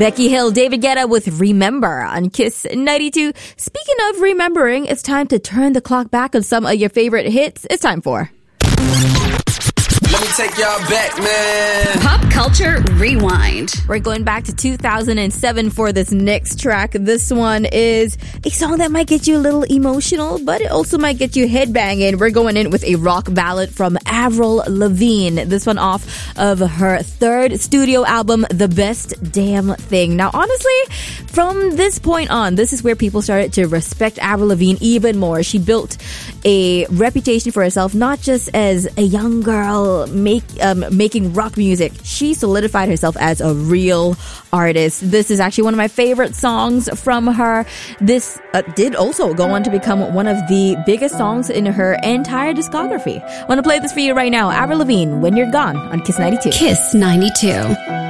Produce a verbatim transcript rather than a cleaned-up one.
Becky Hill, David Guetta with Remember on Kiss ninety-two. Speaking of remembering, it's time to turn the clock back on some of your favorite hits. It's time for... Let me take y'all back, man. Pop Culture Rewind. We're going back to two thousand seven for this next track. This one is a song that might get you a little emotional, but it also might get you headbanging. We're going in with a rock ballad from Avril Lavigne. This one off of her third studio album, The Best Damn Thing. Now, honestly, from this point on, this is where people started to respect Avril Lavigne even more. She built a reputation for herself, not just as a young girl make um, making rock music. She solidified herself as a real artist. This is actually one of my favorite songs from her. This uh, did also go on to become one of the biggest songs in her entire discography. I want to play this for you right now. Avril Lavigne, When You're Gone on Kiss ninety-two. Kiss ninety-two.